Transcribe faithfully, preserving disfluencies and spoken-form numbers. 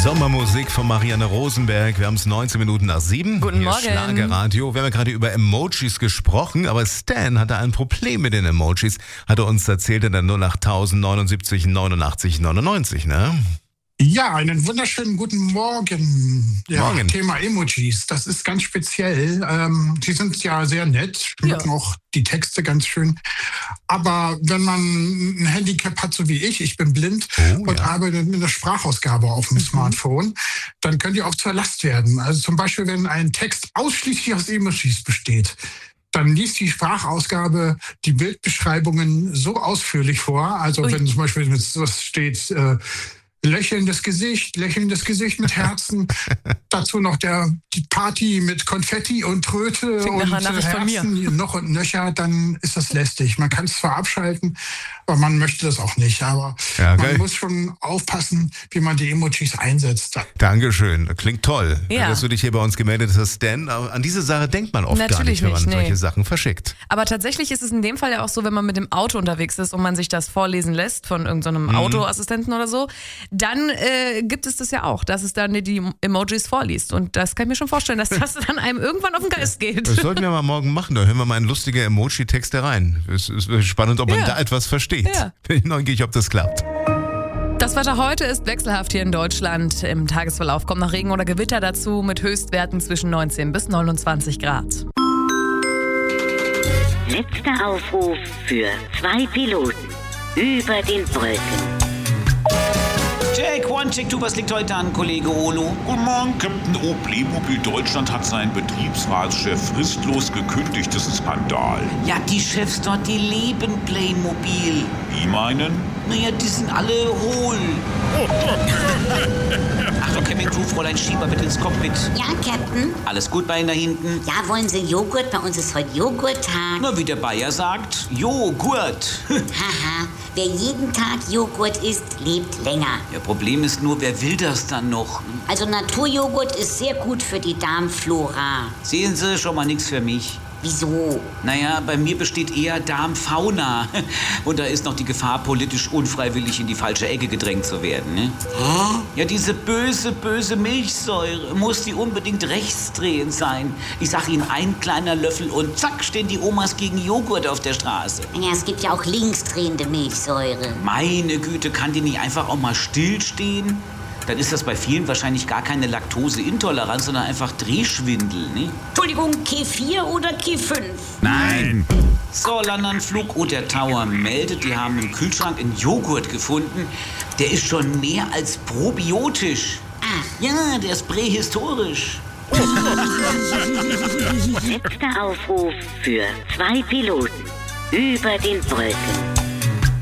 Sommermusik von Marianne Rosenberg. Wir haben es neunzehn Minuten nach sieben. Guten Hier Morgen. ist Schlagerradio. Wir haben ja gerade über Emojis gesprochen, aber Stan hatte ein Problem mit den Emojis. Hat er uns erzählt in der null acht neunundsiebzig neunundachtzig neunundneunzig, ne? Ja, einen wunderschönen guten Morgen. Ja, Morgen. Thema Emojis, das ist ganz speziell. Ähm, die sind ja sehr nett, schmücken Ja. auch die Texte ganz schön. Aber wenn man ein Handicap hat, so wie ich, ich bin blind Oh, und ja. arbeite mit einer Sprachausgabe auf dem Smartphone, dann können die auch zur Last werden. Also zum Beispiel, wenn ein Text ausschließlich aus Emojis besteht, dann liest die Sprachausgabe die Bildbeschreibungen so ausführlich vor. Also Ui. wenn zum Beispiel mit was steht, äh, lächelndes Gesicht, lächelndes Gesicht mit Herzen. Dazu noch der, die Party mit Konfetti und Tröte Klingt nach und einer Nachricht von mir. Herzen noch und nöcher, dann ist das lästig. Man kann es zwar abschalten, aber man möchte das auch nicht. Aber Ja, man geil. muss schon aufpassen, wie man die Emojis einsetzt. Dankeschön, klingt toll, Ja. dass du dich hier bei uns gemeldet hast, Stan. Aber an diese Sache denkt man oft gar Natürlich nicht, wenn man nicht, nee. solche Sachen verschickt. Aber tatsächlich ist es in dem Fall ja auch so, wenn man mit dem Auto unterwegs ist und man sich das vorlesen lässt von irgendeinem Mhm. Autoassistenten oder so, dann äh, gibt es das ja auch, dass es dann die Emojis vorliest. Und das kann ich mir schon vorstellen, dass das dann einem irgendwann auf den Geist geht. Das sollten wir mal morgen machen, da hören wir mal in lustige Emoji-Texte rein. Es ist spannend, ob man Ja. da etwas versteht. Ja. Bin ich neugierig, ob das klappt. Das Wetter heute ist wechselhaft hier in Deutschland. Im Tagesverlauf kommt noch Regen oder Gewitter dazu mit Höchstwerten zwischen neunzehn bis neunundzwanzig Grad. Letzter Aufruf für zwei Piloten über den Wolken. Jack, One, Check, Two, was liegt heute an, Kollege Olo? Guten Morgen, Captain O. Playmobil Deutschland hat seinen Betriebsratschef fristlos gekündigt. Das ist ein Skandal. Ja, die Chefs dort, die leben Playmobil. Die meinen? Naja, die sind alle hohl. Achtung, Cabin Crew, Fräulein Schieber, bitte ins Cockpit. Ja, Captain? Alles gut bei Ihnen da hinten? Ja, wollen Sie Joghurt? Bei uns ist heute Joghurttag. Na, wie der Bayer sagt, Joghurt. Haha, wer jeden Tag Joghurt isst, lebt länger. Ja, Problem ist nur, wer will das dann noch? Also Naturjoghurt ist sehr gut für die Darmflora. Sehen Sie, schon mal nichts für mich. Wieso? Naja, bei mir besteht eher Darmfauna. Und da ist noch die Gefahr, politisch unfreiwillig in die falsche Ecke gedrängt zu werden. Ne? Hä? Ja, diese böse, böse Milchsäure, muss die unbedingt rechtsdrehend sein. Ich sag Ihnen, ein kleiner Löffel und zack, stehen die Omas gegen Joghurt auf der Straße. Ja, es gibt ja auch linksdrehende Milchsäure. Meine Güte, kann die nicht einfach auch mal stillstehen? Dann ist das bei vielen wahrscheinlich gar keine Laktoseintoleranz, sondern einfach Drehschwindel, ne? Entschuldigung, K vier oder K fünf? Nein. So, Landanflug und der Tower meldet, die haben im Kühlschrank einen Joghurt gefunden. Der ist schon mehr als probiotisch. Ach. Ja, der ist prähistorisch. Letzter Aufruf für zwei Piloten über den Wolken.